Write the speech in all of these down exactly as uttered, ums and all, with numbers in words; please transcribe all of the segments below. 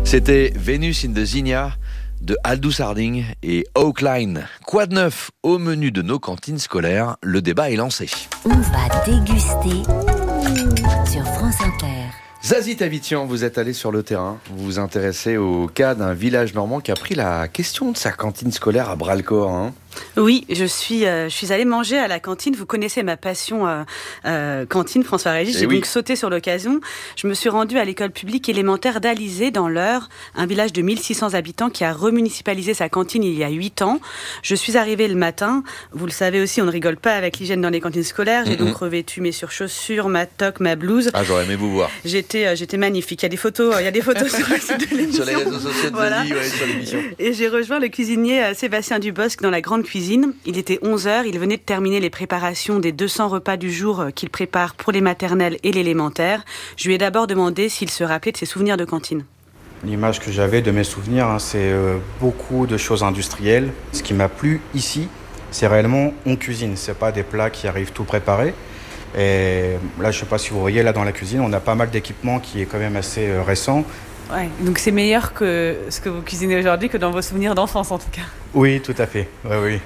C'était Venus in the Zinnia de Aldous Harding et Oakline. Quoi de neuf au menu de nos cantines scolaires? Le débat est lancé. On va déguster sur France Inter. Zazie Tavitian, vous êtes allé sur le terrain. Vous vous intéressez au cas d'un village normand qui a pris la question de sa cantine scolaire à bras-le-corps. Hein. Oui, je suis, euh, je suis allée manger à la cantine. Vous connaissez ma passion euh, euh, cantine, François Régis. J'ai oui. donc sauté sur l'occasion. Je me suis rendue à l'école publique élémentaire d'Alizé, dans l'Eure, un village de mille six cents habitants qui a remunicipalisé sa cantine il y a huit ans. Je suis arrivée le matin. Vous le savez aussi, on ne rigole pas avec l'hygiène dans les cantines scolaires. J'ai mm-hmm. donc revêtu mes surchaussures, ma toque, ma blouse. Ah, j'aurais aimé vous voir. J'étais, euh, j'étais magnifique. Il y a des photos, il y a des photos sur le site de l'émission. Sur les réseaux sociaux de voilà. Zazie, ouais, sur l'émission. Et j'ai rejoint le cuisinier euh, Sébastien Dubosc dans la grande cuisine. Il était onze heures, il venait de terminer les préparations des deux cents repas du jour qu'il prépare pour les maternelles et l'élémentaire. Je lui ai d'abord demandé s'il se rappelait de ses souvenirs de cantine. L'image que j'avais de mes souvenirs, hein, c'est euh, beaucoup de choses industrielles. Ce qui m'a plu ici, c'est réellement on cuisine. C'est pas des plats qui arrivent tout préparés. Et là, je sais pas si vous voyez, là dans la cuisine, on a pas mal d'équipements qui est quand même assez euh, récent. Ouais, donc c'est meilleur que ce que vous cuisinez aujourd'hui que dans vos souvenirs d'enfance en tout cas. Oui, tout à fait. Oui, oui.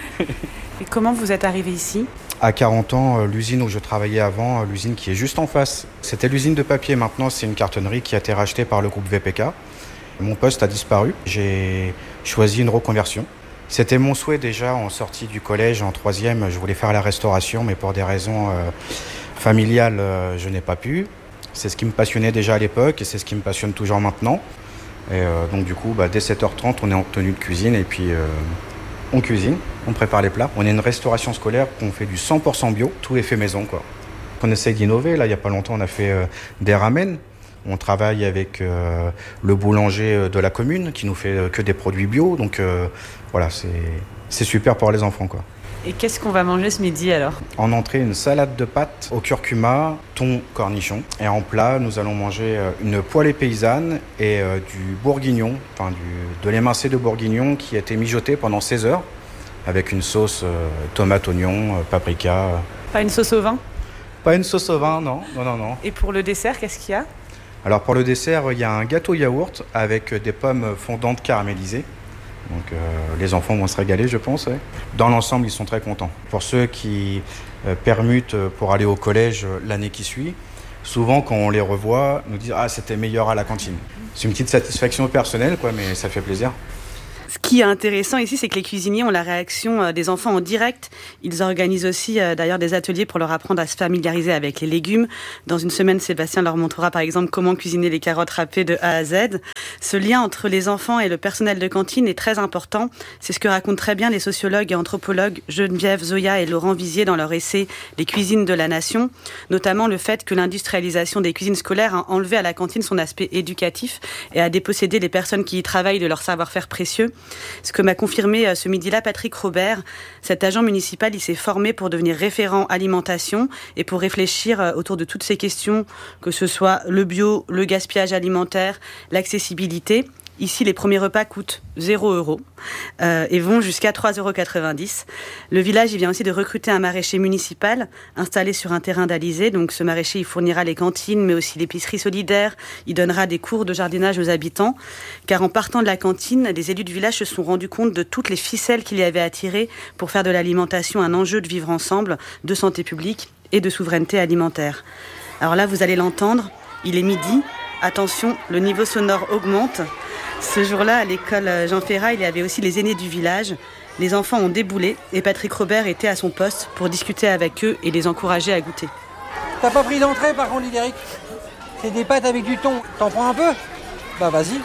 Et comment vous êtes arrivé ici ? À quarante ans, l'usine où je travaillais avant, l'usine qui est juste en face, c'était l'usine de papier. Maintenant, c'est une cartonnerie qui a été rachetée par le groupe V P K. Mon poste a disparu. J'ai choisi une reconversion. C'était mon souhait déjà en sortie du collège, en troisième. Je voulais faire la restauration, mais pour des raisons euh, familiales, euh, je n'ai pas pu. C'est ce qui me passionnait déjà à l'époque et c'est ce qui me passionne toujours maintenant. Et euh, donc du coup, bah, dès sept heures trente, on est en tenue de cuisine et puis euh, on cuisine, on prépare les plats. On est une restauration scolaire, on fait du cent pour cent bio, tout est fait maison, quoi. On essaye d'innover. Là, il n'y a pas longtemps, on a fait euh, des ramen. On travaille avec euh, le boulanger de la commune qui nous fait euh, que des produits bio. Donc euh, voilà, c'est, c'est super pour les enfants, quoi. Et qu'est-ce qu'on va manger ce midi alors ? En entrée, une salade de pâtes au curcuma, thon, cornichon. Et en plat, nous allons manger une poêlée paysanne et euh, du bourguignon, enfin du, de l'émincé de bourguignon qui a été mijoté pendant seize heures avec une sauce euh, tomate, oignon, euh, paprika. Pas une sauce au vin ? Pas une sauce au vin, non, non, non, non. Et pour le dessert, qu'est-ce qu'il y a ? Alors pour le dessert, il y a un gâteau yaourt avec des pommes fondantes caramélisées. Donc euh, les enfants vont se régaler, je pense. Ouais. Dans l'ensemble, ils sont très contents. Pour ceux qui euh, permutent pour aller au collège euh, l'année qui suit, souvent quand on les revoit, nous disent « Ah, c'était meilleur à la cantine ». C'est une petite satisfaction personnelle, quoi, mais ça fait plaisir. Ce qui est intéressant ici, c'est que les cuisiniers ont la réaction des enfants en direct. Ils organisent aussi euh, d'ailleurs des ateliers pour leur apprendre à se familiariser avec les légumes. Dans une semaine, Sébastien leur montrera par exemple comment cuisiner les carottes râpées de A à Z. Ce lien entre les enfants et le personnel de cantine est très important. C'est ce que racontent très bien les sociologues et anthropologues Geneviève Zoya et Laurent Vizier dans leur essai « Les cuisines de la nation », notamment le fait que l'industrialisation des cuisines scolaires a enlevé à la cantine son aspect éducatif et a dépossédé les personnes qui y travaillent de leur savoir-faire précieux. Ce que m'a confirmé ce midi-là Patrick Robert, cet agent municipal, il s'est formé pour devenir référent alimentation et pour réfléchir autour de toutes ces questions, que ce soit le bio, le gaspillage alimentaire, l'accessibilité. Ici, les premiers repas coûtent zéro euro euh, et vont jusqu'à trois euros quatre-vingt-dix. Le village, il vient aussi de recruter un maraîcher municipal installé sur un terrain d'Alizé. Donc, ce maraîcher, il fournira les cantines, mais aussi l'épicerie solidaire. Il donnera des cours de jardinage aux habitants. Car en partant de la cantine, les élus du village se sont rendus compte de toutes les ficelles qu'il y avait à tirer pour faire de l'alimentation un enjeu de vivre ensemble, de santé publique et de souveraineté alimentaire. Alors là, vous allez l'entendre, il est midi. Attention, le niveau sonore augmente. Ce jour-là, à l'école Jean Ferrat, il y avait aussi les aînés du village. Les enfants ont déboulé et Patrick Robert était à son poste pour discuter avec eux et les encourager à goûter. T'as pas pris d'entrée par contre, Lidéric ? C'est des pâtes avec du thon. T'en prends un peu ? Bah vas-y.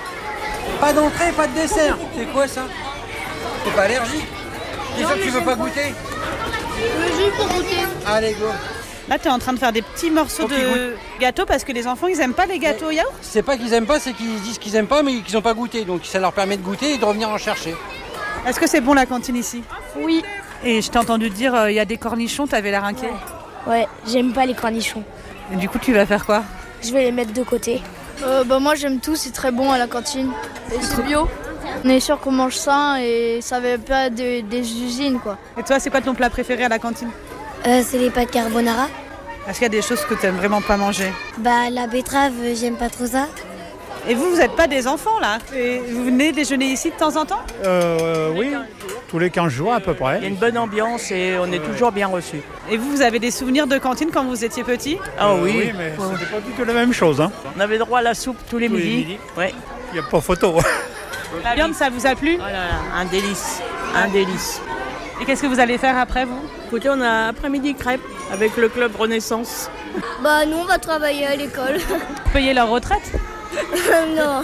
Pas d'entrée, pas de dessert. C'est quoi ça ? T'es pas allergique ? C'est ça que tu veux pas goûter ? Je veux juste pour goûter. Allez, go. Là, tu es en train de faire des petits morceaux okay, de gâteau parce que les enfants, ils aiment pas les gâteaux au yaourt ? C'est pas qu'ils aiment pas, c'est qu'ils disent qu'ils aiment pas, mais qu'ils ont pas goûté. Donc ça leur permet de goûter et de revenir en chercher. Est-ce que c'est bon la cantine ici ? Oui. Et je t'ai entendu dire, il euh, y a des cornichons, t'avais l'air inquiet. Ouais. ouais, j'aime pas les cornichons. Et du coup, tu vas faire quoi ? Je vais les mettre de côté. Euh, bah moi, j'aime tout, c'est très bon à la cantine. Et c'est bio. On est sûr qu'on mange sain et ça va pas de, des usines, quoi. Et toi, c'est quoi ton plat préféré à la cantine ? euh, C'est les pâtes carbonara. Est-ce qu'il y a des choses que tu n'aimes vraiment pas manger ? Bah la betterave, j'aime pas trop ça. Et vous, vous n'êtes pas des enfants là? Et vous venez déjeuner ici de temps en temps? euh, Oui, tous les quinze jours à peu près. Il y a une bonne ambiance et on est toujours bien reçus. Et vous, vous avez des souvenirs de cantine quand vous étiez petit? Ah oui, oui, mais ouais. C'était pas du tout la même chose. Hein. On avait droit à la soupe tous les tous midis. Les midis. Ouais. Il n'y a pas photo. La viande, ça vous a plu? Oh là là, un délice, un délice. Et qu'est-ce que vous allez faire après, vous? Écoutez, on a après-midi crêpes avec le club Renaissance. Bah nous on va travailler à l'école. Vous payez leur retraite? Non.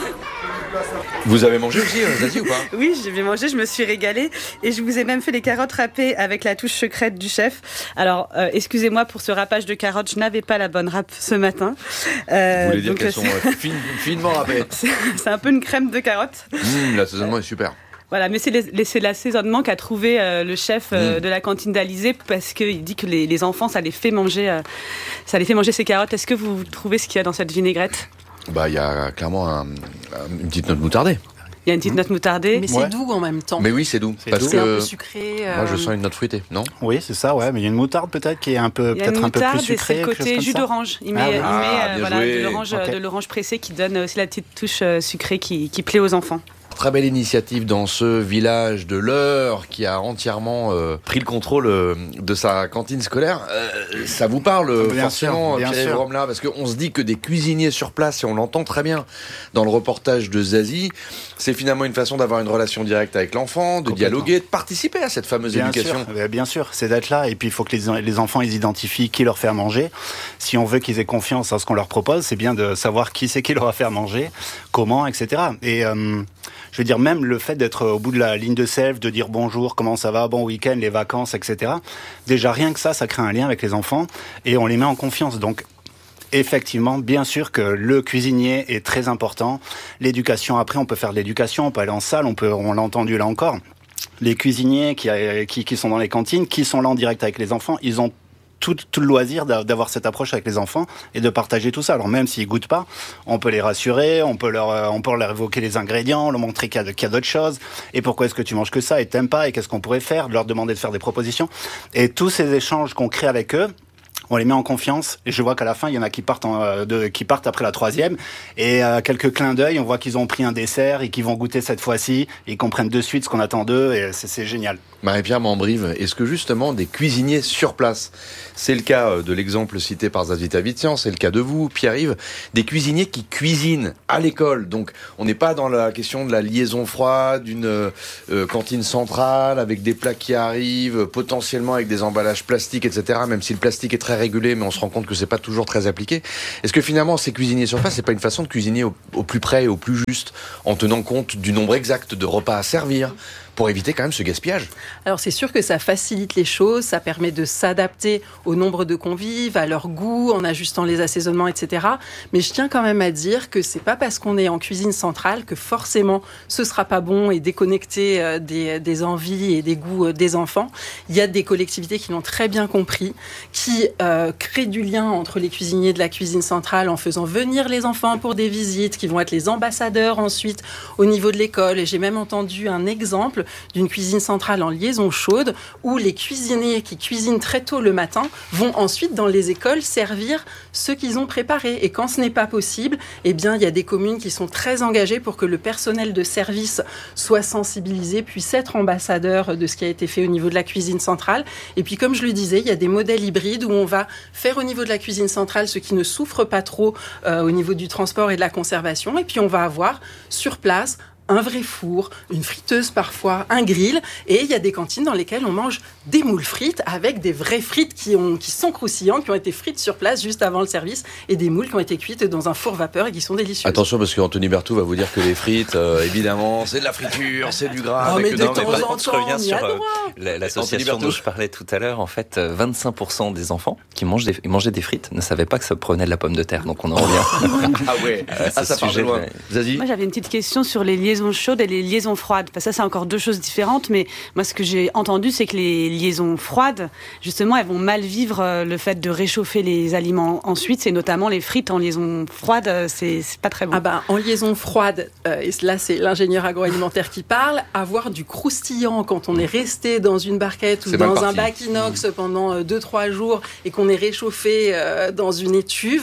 Vous avez mangé aussi, euh, Zazie, ou pas? Oui, j'ai bien mangé, je me suis régalée. Et je vous ai même fait les carottes râpées avec la touche secrète du chef. Alors, euh, excusez-moi pour ce râpage de carottes, je n'avais pas la bonne râpe ce matin. Euh, Vous voulez dire qu'elles sont euh, fine, finement râpées? C'est, c'est un peu une crème de carottes. Mmh, l'assaisonnement est super. Voilà, mais c'est, les, c'est l'assaisonnement qu'a trouvé euh, le chef euh, mmh. de la cantine d'Alizé, parce qu'il dit que les, les enfants, ça les fait manger, euh, ça les fait manger ces carottes. Est-ce que vous trouvez ce qu'il y a dans cette vinaigrette? Bah, il y a clairement un, une petite note moutardée. Il y a une petite note moutardée. Mais c'est ouais. doux en même temps. Mais oui, c'est doux. C'est, parce doux. Que c'est un peu sucré. Euh... Moi, je sens une note fruitée, non? Oui, c'est ça, ouais. Mais il y a une moutarde peut-être qui est un peu, peut-être un peu plus sucrée. C'est le côté jus d'orange. Il met, ah, il met ah, euh, voilà, de, l'orange, okay. de l'orange pressé qui donne aussi la petite touche euh, sucrée qui, qui plaît aux enfants. Très belle initiative dans ce village de l'Eure qui a entièrement euh, pris le contrôle euh, de sa cantine scolaire. Euh, ça vous parle bien forcément, Pierre Romela, parce qu'on se dit que des cuisiniers sur place, et on l'entend très bien dans le reportage de Zazie, c'est finalement une façon d'avoir une relation directe avec l'enfant, de dialoguer, de participer à cette fameuse bien éducation. Sûr, bien sûr, c'est d'être là. Et puis il faut que les, les enfants ils identifient qui leur fait manger. Si on veut qu'ils aient confiance en ce qu'on leur propose, c'est bien de savoir qui c'est qui leur va faire manger, comment, et cetera. Et euh, je veux dire, même le fait d'être au bout de la ligne de self, de dire bonjour, comment ça va, bon week-end, les vacances, et cetera. Déjà, rien que ça, ça crée un lien avec les enfants et on les met en confiance. Donc, effectivement, bien sûr que le cuisinier est très important. L'éducation, après, on peut faire de l'éducation, on peut aller en salle, on peut, on l'a entendu là encore. Les cuisiniers qui, qui, qui sont dans les cantines, qui sont là en direct avec les enfants, ils ont Tout, tout le loisir d'avoir cette approche avec les enfants et de partager tout ça. Alors même s'ils goûtent pas, on peut les rassurer, on peut leur, on peut leur évoquer les ingrédients, leur montrer qu'il y a, qu'il y a d'autres choses. Et pourquoi est-ce que tu manges que ça et t'aimes pas et qu'est-ce qu'on pourrait faire, de leur demander de faire des propositions. Et tous ces échanges qu'on crée avec eux, on les met en confiance et je vois qu'à la fin il y en a qui partent en, de, qui partent après la troisième et euh, quelques clins d'œil, on voit qu'ils ont pris un dessert et qu'ils vont goûter cette fois-ci et ils comprennent de suite ce qu'on attend d'eux et c'est, c'est génial. Marie-Pierre Mambrive, est-ce que justement des cuisiniers sur place, c'est le cas de l'exemple cité par Zazie Tavitian, c'est le cas de vous, Pierre-Yves, des cuisiniers qui cuisinent à l'école, donc on n'est pas dans la question de la liaison froide, d'une euh, cantine centrale avec des plats qui arrivent, potentiellement avec des emballages plastiques, et cetera, même si le plastique est très régulé, mais on se rend compte que c'est pas toujours très appliqué. Est-ce que finalement ces cuisiniers sur place, c'est pas une façon de cuisiner au, au plus près et au plus juste, en tenant compte du nombre exact de repas à servir, pour éviter quand même ce gaspillage? Alors c'est sûr que ça facilite les choses, ça permet de s'adapter au nombre de convives, à leur goût, en ajustant les assaisonnements, et cetera. Mais je tiens quand même à dire que c'est pas parce qu'on est en cuisine centrale que forcément ce sera pas bon et déconnecté des, des envies et des goûts des enfants. Il y a des collectivités qui l'ont très bien compris, qui euh, créent du lien entre les cuisiniers de la cuisine centrale en faisant venir les enfants pour des visites, qui vont être les ambassadeurs ensuite au niveau de l'école. Et j'ai même entendu un exemple d'une cuisine centrale en liaison chaude où les cuisiniers qui cuisinent très tôt le matin vont ensuite dans les écoles servir ce qu'ils ont préparé. Et quand ce n'est pas possible, eh bien, il y a des communes qui sont très engagées pour que le personnel de service soit sensibilisé, puisse être ambassadeur de ce qui a été fait au niveau de la cuisine centrale. Et puis, comme je le disais, il y a des modèles hybrides où on va faire au niveau de la cuisine centrale ce qui ne souffre pas trop euh, au niveau du transport et de la conservation. Et puis, on va avoir sur place un vrai four, une friteuse parfois, un grill. Et il y a des cantines dans lesquelles on mange des moules frites avec des vraies frites qui, ont, qui sont croustillantes, qui ont été frites sur place juste avant le service, et des moules qui ont été cuites dans un four vapeur et qui sont délicieuses. Attention, parce qu'Anthony Berthoud va vous dire que les frites, euh, évidemment, c'est de la friture, c'est du gras. Non, mais de non, temps mais en temps, je reviens sur euh, l'association dont je parlais tout à l'heure. En fait, vingt-cinq pour cent des enfants qui mangent des, mangeaient des frites ne savaient pas que ça provenait de la pomme de terre. Donc on en revient. Ah ouais, euh, ah, ça part de loin. Zazie ? Moi, j'avais une petite question sur les liaisons chaudes et les liaisons froides. Parce que ça, c'est encore deux choses différentes. Mais moi, ce que j'ai entendu, c'est que les liaisons froides, justement, elles vont mal vivre le fait de réchauffer les aliments ensuite. C'est notamment les frites en liaison froide. C'est, c'est pas très bon. Ah ben, en liaison froide, euh, et là, c'est l'ingénieur agroalimentaire qui parle, avoir du croustillant quand on est resté dans une barquette ou c'est dans un bac inox mmh. pendant deux trois jours et qu'on est réchauffé euh, dans une étuve,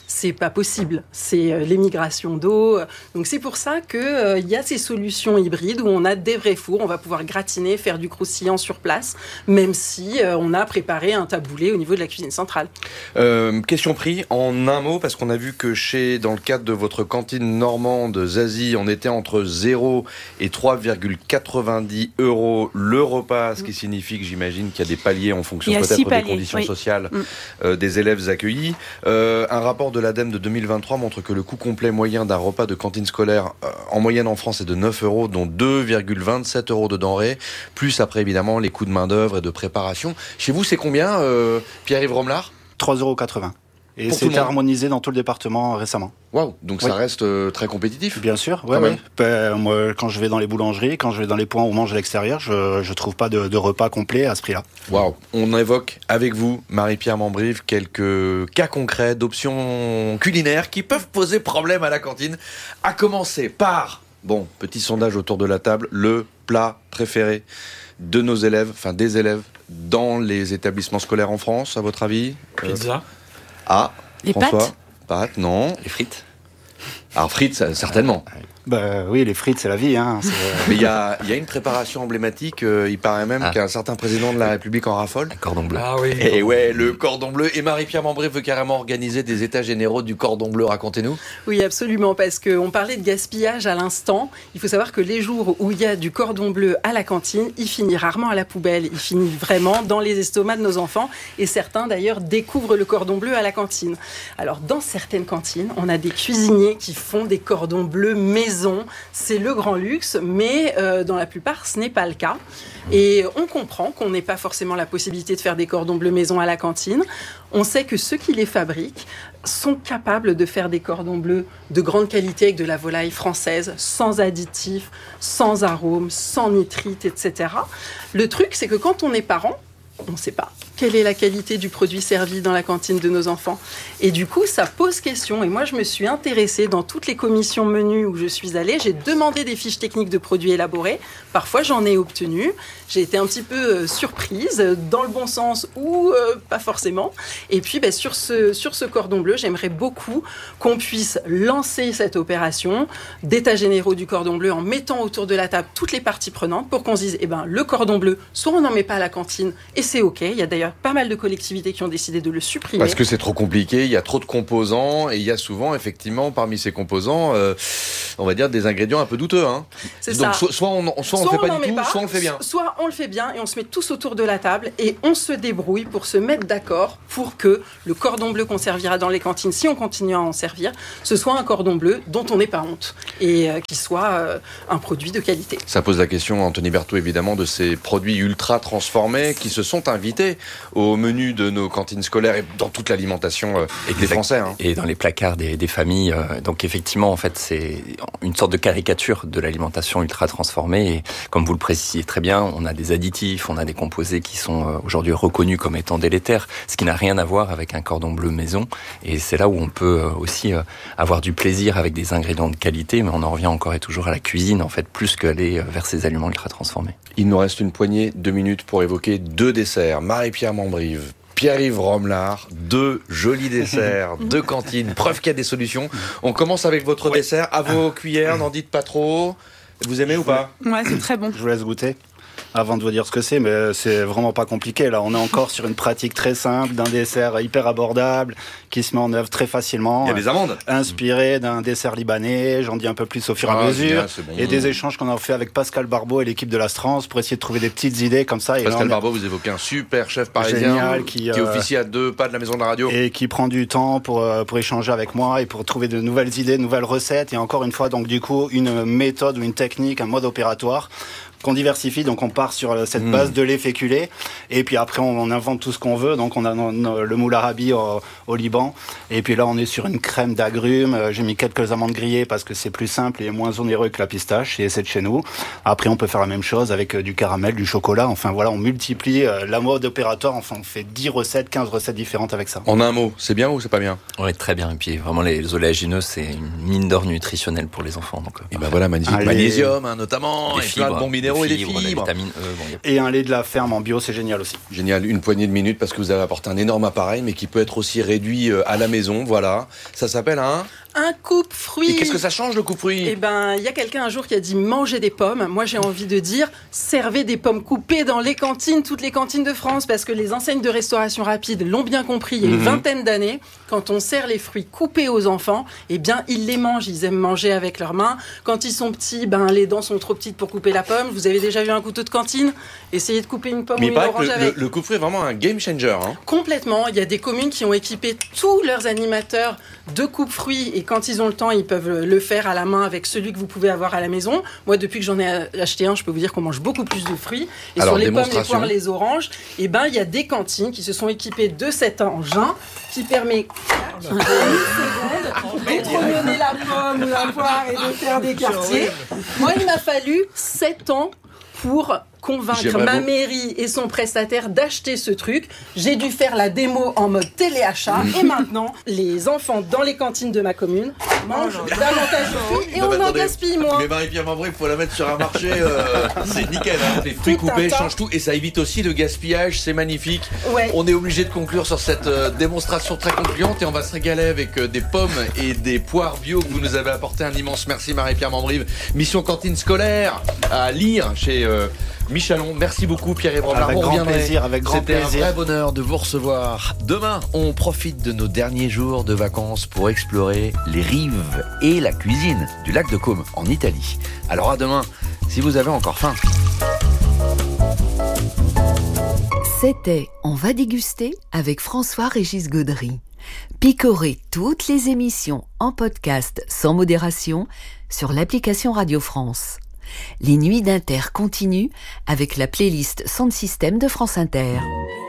c'est pas possible. C'est euh, l'émigration d'eau. Donc c'est pour ça qu'il euh, y a ces solutions hybrides où on a des vrais fours, on va pouvoir gratiner, faire du croustillant sur place, même si euh, on a préparé un taboulé au niveau de la cuisine centrale. Euh, question prix, en un mot, parce qu'on a vu que chez, dans le cadre de votre cantine normande Zazie, on était entre zéro et trois virgule quatre-vingt-dix euros le repas, ce qui signifie que j'imagine qu'il y a des paliers en fonction peut-être des paliers, conditions oui. sociales mm. euh, des élèves accueillis. Euh, un rapport de l'ADEME de deux mille vingt-trois montre que le coût complet moyen d'un repas de cantine scolaire euh, en moyenne en France est de neuf euros, dont deux virgule vingt-sept euros de denrées, plus après évidemment les coûts de main-d'œuvre et de préparation. Chez vous, c'est combien, euh, Pierre-Yves Romelard ? trois euros quatre-vingts. Et c'est harmonisé dans tout le département récemment. Waouh, donc oui. ça reste euh, très compétitif. Bien sûr, ouais, ouais. Ben, moi, quand je vais dans les boulangeries, quand je vais dans les points où on mange à l'extérieur, je je trouve pas de, de repas complet à ce prix-là. Waouh, on évoque avec vous, Marie-Pierre Mambrive, quelques cas concrets d'options culinaires qui peuvent poser problème à la cantine. À commencer par, bon, petit sondage autour de la table, le plat préféré de nos élèves, enfin des élèves, dans les établissements scolaires en France, à votre avis ? Pizza. Euh, Ah, les François, pâtes pâtes, non. Les frites. Alors frites, certainement. Bah oui, les frites, c'est la vie. Hein. C'est... Mais il y a, y a une préparation emblématique. Euh, il paraît même ah. qu'un certain président de la République en raffole. Un cordon bleu. Ah oui. Et ouais, le cordon bleu. Et Marie-Pierre Mambrive veut carrément organiser des états généraux du cordon bleu. Racontez-nous. Oui, absolument, parce qu'on parlait de gaspillage à l'instant. Il faut savoir que les jours où il y a du cordon bleu à la cantine, il finit rarement à la poubelle. Il finit vraiment dans les estomacs de nos enfants. Et certains, d'ailleurs, découvrent le cordon bleu à la cantine. Alors, dans certaines cantines, on a des cuisiniers qui font des cordons bleus maison. C'est le grand luxe, mais euh, dans la plupart, ce n'est pas le cas. Et on comprend qu'on n'ait pas forcément la possibilité de faire des cordons bleus maison à la cantine. On sait que ceux qui les fabriquent sont capables de faire des cordons bleus de grande qualité avec de la volaille française, sans additifs, sans arômes, sans nitrites, et cetera. Le truc, c'est que quand on est parent, on ne sait pas quelle est la qualité du produit servi dans la cantine de nos enfants. Et du coup, ça pose question. Et moi, je me suis intéressée dans toutes les commissions menus où je suis allée. J'ai demandé des fiches techniques de produits élaborés. Parfois, j'en ai obtenu. J'ai été un petit peu euh, surprise, dans le bon sens ou euh, pas forcément. Et puis, bah, sur, ce, sur ce cordon bleu, j'aimerais beaucoup qu'on puisse lancer cette opération d'états généraux du cordon bleu en mettant autour de la table toutes les parties prenantes pour qu'on se dise, eh ben, le cordon bleu, soit on n'en met pas à la cantine et c'est OK. Il y a d'ailleurs pas mal de collectivités qui ont décidé de le supprimer. Parce que c'est trop compliqué, il y a trop de composants et il y a souvent, effectivement, parmi ces composants, euh, on va dire des ingrédients un peu douteux. Hein. C'est Donc, ça. soit, soit on ne soit on le fait pas du tout, pas, soit on le fait bien. Soit on le fait bien et on se met tous autour de la table et on se débrouille pour se mettre d'accord pour que le cordon bleu qu'on servira dans les cantines, si on continue à en servir, ce soit un cordon bleu dont on n'ait pas honte et euh, qui soit euh, un produit de qualité. Ça pose la question, Anthony Berthaud, évidemment, de ces produits ultra transformés qui se sont invités au menu de nos cantines scolaires et dans toute l'alimentation euh, des Français. Hein. Et dans les placards des, des familles. Euh, donc effectivement, en fait, c'est une sorte de caricature de l'alimentation ultra transformée. Et comme vous le précisiez très bien, on a des additifs, on a des composés qui sont euh, aujourd'hui reconnus comme étant délétères, ce qui n'a rien à voir avec un cordon bleu maison. Et c'est là où on peut euh, aussi euh, avoir du plaisir avec des ingrédients de qualité, mais on en revient encore et toujours à la cuisine, en fait, plus qu'aller vers ces aliments ultra transformés. Il nous reste une poignée de minutes pour évoquer deux desserts. Marie-Pierre Mambrive, Pierre-Yves Romelard, deux jolis desserts, deux cantines, preuve qu'il y a des solutions. On commence avec votre oui. dessert, à vos cuillères, n'en dites pas trop. Vous aimez ou pas ? Ouais, c'est très bon. Je vous laisse goûter avant de vous dire ce que c'est, mais c'est vraiment pas compliqué. Là, on est encore sur une pratique très simple d'un dessert hyper abordable qui se met en œuvre très facilement. Il y a des amandes. Inspiré d'un dessert libanais, j'en dis un peu plus au fur et ah, à mesure. Bien, bon. Et des échanges qu'on a fait avec Pascal Barbeau et l'équipe de l'Astrance pour essayer de trouver des petites idées comme ça. Et Pascal là, Barbeau, vous évoquez un super chef parisien génial, qui, euh, qui officie à deux pas de la maison de la radio. Et qui prend du temps pour, pour échanger avec moi et pour trouver de nouvelles idées, de nouvelles recettes. Et encore une fois, donc du coup, une méthode ou une technique, un mode opératoire qu'on diversifie, donc on part sur cette mmh. base de lait féculé, et puis après on, on invente tout ce qu'on veut, donc on a no, no, le moule arabi au, au Liban, et puis là on est sur une crème d'agrumes, j'ai mis quelques amandes grillées parce que c'est plus simple et moins onéreux que la pistache, et c'est de chez nous. Après on peut faire la même chose avec du caramel, du chocolat, enfin voilà, on multiplie la mode opératoire, enfin on fait dix recettes, quinze recettes différentes avec ça. En un mot, c'est bien ou c'est pas bien ? Oui, très bien, et puis vraiment les oléagineux, c'est une mine d'or nutritionnelle pour les enfants. Donc, et ben voilà, magnifique, Allez. magnésium hein, notamment, et plein de bons minéraux. minéraux et des fibres, fibres. des vitamines E. Bon, y a... Et un lait de la ferme en bio, c'est génial aussi. Génial, une poignée de minutes parce que vous avez apporté un énorme appareil, mais qui peut être aussi réduit à la maison. Voilà, ça s'appelle un... Un coupe-fruit. Et qu'est-ce que ça change le coupe-fruit ? Eh ben, il y a quelqu'un un jour qui a dit manger des pommes. Moi, j'ai envie de dire servez des pommes coupées dans les cantines, toutes les cantines de France, parce que les enseignes de restauration rapide l'ont bien compris il y a une mmh. vingtaine d'années. Quand on sert les fruits coupés aux enfants, eh bien, ils les mangent. Ils aiment manger avec leurs mains. Quand ils sont petits, ben, les dents sont trop petites pour couper la pomme. Vous avez déjà vu un couteau de cantine ? Essayez de couper une pomme Mais ou une orange le, avec. Le, le coupe-fruit est vraiment un game changer. Hein. Complètement. Il y a des communes qui ont équipé tous leurs animateurs de coupe-fruits et quand ils ont le temps, ils peuvent le faire à la main avec celui que vous pouvez avoir à la maison. Moi, depuis que j'en ai acheté un, je peux vous dire qu'on mange beaucoup plus de fruits. Et Alors, sur les pommes, les poires, les oranges, eh ben, il y a des cantines qui se sont équipées de cet engin qui permet en une seconde d'étrogner la pomme ou la poire et de faire des quartiers. Moi, il m'a fallu sept ans pour convaincre J'aimerais ma vous... mairie et son prestataire d'acheter ce truc. J'ai dû faire la démo en mode téléachat et maintenant, les enfants dans les cantines de ma commune mangent davantage de fruits et non, on en gaspille moins. Mais Marie-Pierre Mambré, il faut la mettre sur un marché, euh, c'est nickel. Hein. Les fruits tout coupés changent tout et ça évite aussi le gaspillage, c'est magnifique. Ouais. On est obligé de conclure sur cette euh, démonstration très concluante et on va se régaler avec euh, des pommes et des poires bio que vous nous avez apporté. Un immense merci Marie-Pierre Mambré. Mission cantine scolaire à lire chez... Euh, Michalon, merci beaucoup Pierre-Yves Robert. Avec grand plaisir, avec grand C'était plaisir. un vrai bonheur de vous recevoir. Demain, on profite de nos derniers jours de vacances pour explorer les rives et la cuisine du lac de Côme en Italie. Alors à demain, si vous avez encore faim. C'était On va déguster avec François-Régis Gaudry. Picorez toutes les émissions en podcast sans modération sur l'application Radio France. Les nuits d'Inter continuent avec la playlist Sound System de France Inter.